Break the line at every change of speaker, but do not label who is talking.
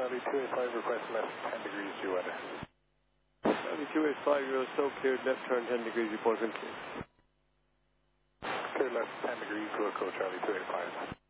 Charlie 285, request left 10 degrees due weather.
Charlie 285, you're so cleared, left turn 10 degrees, report wind.
Clear left 10 degrees, Wilco, Charlie 285.